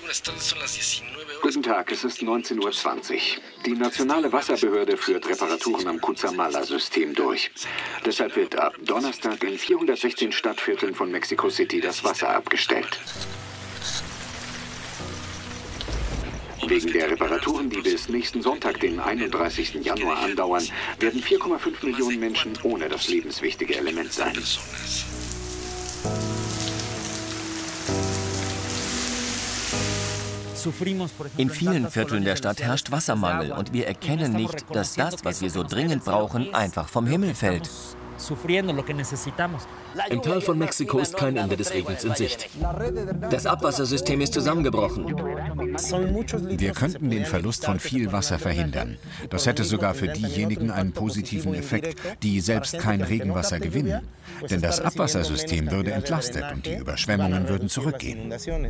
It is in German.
Guten Tag, es ist 19:20 Uhr. Die nationale Wasserbehörde führt Reparaturen am Cutzamala-System durch. Deshalb wird ab Donnerstag in 416 Stadtvierteln von Mexico City das Wasser abgestellt. Wegen der Reparaturen, die bis nächsten Sonntag, den 31. Januar, andauern, werden 4,5 Millionen Menschen ohne das lebenswichtige Element sein. In vielen Vierteln der Stadt herrscht Wassermangel und wir erkennen nicht, dass das, was wir so dringend brauchen, einfach vom Himmel fällt. Im Tal von Mexiko ist kein Ende des Regens in Sicht. Das Abwassersystem ist zusammengebrochen. Wir könnten den Verlust von viel Wasser verhindern. Das hätte sogar für diejenigen einen positiven Effekt, die selbst kein Regenwasser gewinnen. Denn das Abwassersystem würde entlastet und die Überschwemmungen würden zurückgehen.